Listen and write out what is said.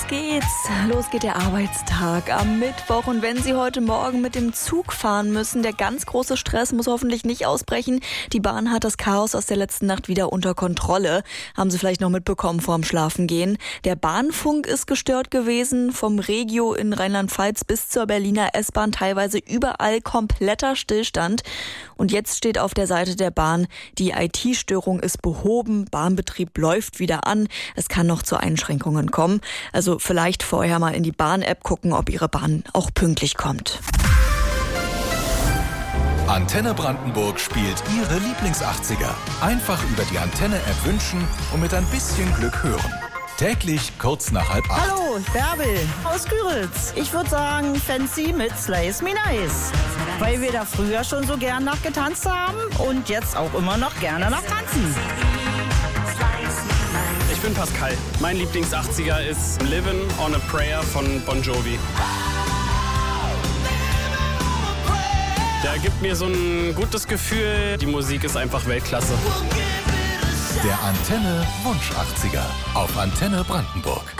geht's. Los geht der Arbeitstag am Mittwoch. Und wenn Sie heute Morgen mit dem Zug fahren müssen, der ganz große Stress muss hoffentlich nicht ausbrechen. Die Bahn hat das Chaos aus der letzten Nacht wieder unter Kontrolle. Haben Sie vielleicht noch mitbekommen vorm Schlafengehen. Der Bahnfunk ist gestört gewesen. Vom Regio in Rheinland-Pfalz bis zur Berliner S-Bahn teilweise überall kompletter Stillstand. Und jetzt steht auf der Seite der Bahn, die IT-Störung ist behoben, Bahnbetrieb läuft wieder an. Es kann noch zu Einschränkungen kommen. Also vielleicht vorher mal in die Bahn-App gucken, ob Ihre Bahn auch pünktlich kommt. Antenne Brandenburg spielt Ihre Lieblings-80er. Einfach über die Antenne-App wünschen und mit ein bisschen Glück hören. Täglich kurz nach 7:30. Hallo, Bärbel aus Küritz. Ich würde sagen Fancy mit Slice Me Nice. Weil wir da früher schon so gern nachgetanzt haben und jetzt auch immer noch gerne nachtanzen. Ich bin Pascal. Mein Lieblings-80er ist Livin' on a Prayer von Bon Jovi. Der gibt mir so ein gutes Gefühl. Die Musik ist einfach Weltklasse. Der Antenne Wunsch 80er auf Antenne Brandenburg.